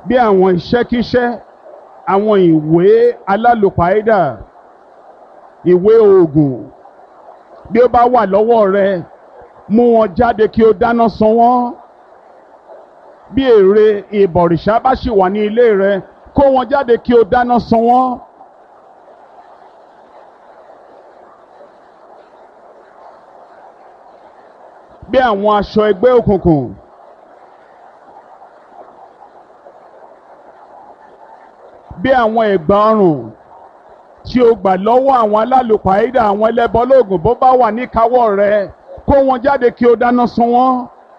bí àwọn iṣẹ́kíṣẹ́, àwọn ìwé alálòpàídà, ìwé oògùn, bí ó bá wà lọ́wọ́ rẹ, mú wọn jáde kí o dáná sun wọ́n. Bí ère ìbọ̀rìṣà bá sì wà ní ilé rẹ, kó wọn jáde kí o dáná sun wọ́n. Bí àwọn aṣọ ẹgbẹ́ òkùnkùn, bí àwọn ẹ̀gbà ọrùn tí o gbà lọ́wọ́ àwọn alálùpàídà, àwọn ẹlẹ́bọlóògùn, bó bá wà níkàáwọ́ rẹ, kó wọn jáde kí o dáná sun wọ́n.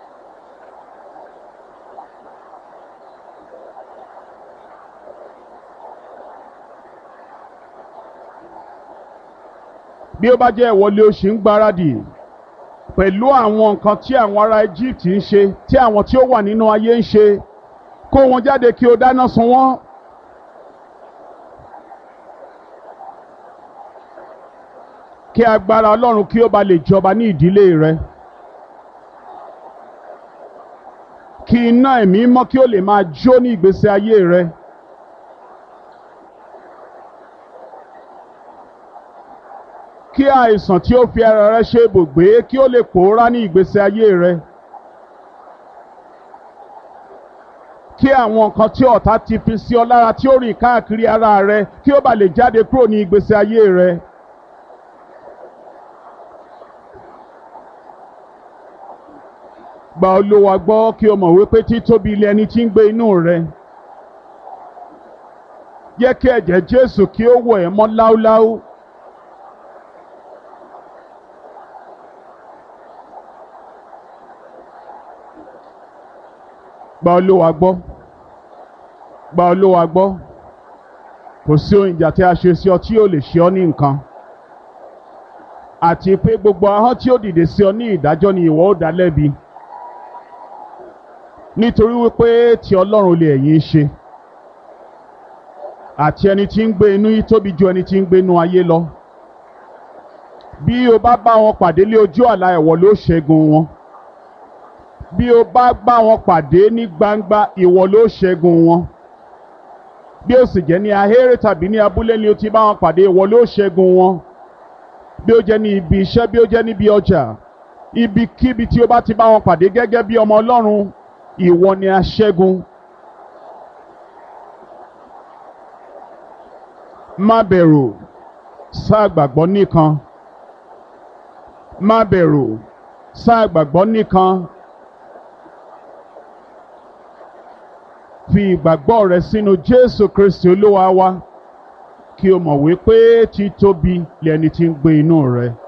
Bí ó bá jẹ́ ìwọlé o ṣì ń gbáradì pẹ̀lú àwọn nǹkan tí àwọn ará Egypt ń ṣe, tí àwọn tí ó wà nínú ayé ń ṣe, kó wọn jáde kí o dáná sun wọ́n. Kí agbára Ọlọ́run kí ó ba lè jọba ní ìdílé rẹ. Kí iná ẹ̀mí mọ́ kí ó lè máa jó ní ìgbésí ayé rẹ. Kí àìsàn tí ó fi ara rẹ ṣe ibùgbé kí ó lè pòórá ní ìgbésí ayé rẹ. Kí àwọn nǹkan tí ọ̀tá ti fi sí ọ lára tí ó rìn káàkiri ara rẹ kí ó ba lè jáde kúrò ní ìgbésí ayé rẹ. Gba Olúwa gbọ́ kí o mọ̀ wípé títóbi ilé ẹni tí ń gbé inú rẹ. Jẹ́ kí ẹ̀jẹ̀ Jésù kí ó wẹ̀ ẹ́ mọ́ láúláú. Gba Olúwa gbọ́. Gba Olúwa gbọ́. Kò sí ohun ìjà tí a ṣe sí ọ tí yóò lè ṣe ọ ní nǹkan. Àti pé gbogbo ahọ́n tí ó dìde sí ọ ní ìdájọ́ ni ìwọ ó dá lẹ́bi. Nítorí wípé ti Ọlọ́run lè ẹ̀yin ṣe. Àti ẹni tí ń gbé inú yìí tóbi ju ẹni tí ń gbé inú ayé lọ. Bí o bá bá wọn pàdé lé ojú àlá, ìwọ ló ṣẹ́gun wọn. Bí o bá bá wọn pàdé ní gbangba, ìwọ ló ṣẹ́gun wọn. Bí ó sì jẹ́ ní ahéré tàbí ní abúlé ni o ti bá wọn pàdé, ìwọ ló ṣẹ́gun wọn. Bí ó jẹ́ ní ibi iṣẹ́, bí ó jẹ́ níbi ọjà, ibikíbi tí o bá ti bá wọn pàdé gẹ́gẹ́ bí ọmọ Ọlọ́run, ìwọ ni aṣẹ́gun. Má bẹ̀rù, sá gbàgbọ́ nìkan. Má bẹ̀rù, sá gbàgbọ́ nìkan. Fi ìgbàgbọ́ rẹ sínú Jésù Kristi Olúwa wa, kí o mọ̀ wípé títóbi lẹni tí ń gbé inú rẹ.